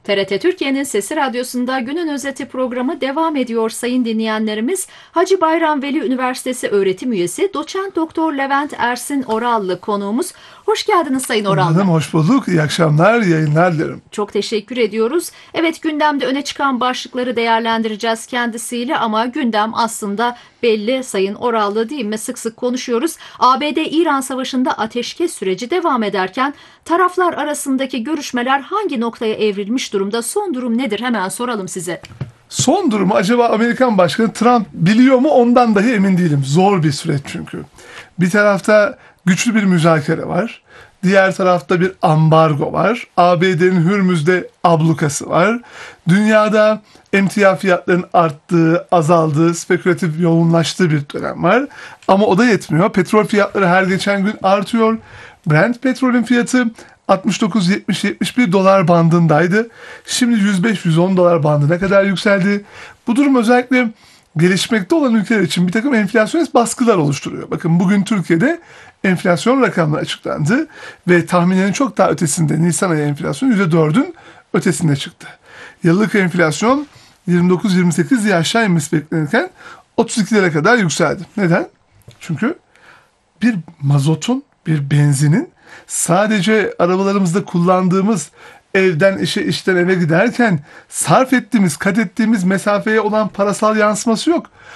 TRT Türkiye'nin Sesi Radyosu'nda günün özeti programı devam ediyor sayın dinleyenlerimiz. Hacı Bayram Veli Üniversitesi öğretim üyesi Doçent Doktor Levent Ersin Orallı konuğumuz. Hoş geldiniz Sayın Orallı. Hanım hoş bulduk. İyi akşamlar, yayınlar dilerim. Çok teşekkür ediyoruz. Evet, gündemde öne çıkan başlıkları değerlendireceğiz kendisiyle ama gündem aslında belli Sayın Orallı, değil mi? Sık sık konuşuyoruz. ABD-İran savaşında ateşkes süreci devam ederken taraflar arasındaki görüşmeler hangi noktaya evrilmiş durumda? Son durum nedir? Hemen soralım size. Son durumu acaba Amerikan Başkanı Trump biliyor mu? Ondan dahi emin değilim. Zor bir süreç çünkü. Bir tarafta güçlü bir müzakere var. Diğer tarafta bir ambargo var. ABD'nin Hürmüz'de ablukası var. Dünyada emtia fiyatlarının arttığı, azaldığı, spekülatif yoğunlaştığı bir dönem var. Ama o da yetmiyor. Petrol fiyatları her geçen gün artıyor. Brent petrolün fiyatı 69-70-71 dolar bandındaydı. Şimdi 105-110 dolar bandına kadar yükseldi. Bu durum özellikle gelişmekte olan ülkeler için bir takım enflasyonist baskılar oluşturuyor. Bakın bugün Türkiye'de enflasyon rakamları açıklandı ve tahminlerin çok daha ötesinde, Nisan ayı enflasyonu %4'ün ötesinde çıktı. Yıllık enflasyon 29-28 diye aşağı inmesi beklenirken 32'lere kadar yükseldi. Neden? Çünkü bir mazotun, bir benzinin sadece arabalarımızda kullandığımız, evden işe, işten eve giderken sarf ettiğimiz, kat ettiğimiz mesafeye olan parasal yansıması yok.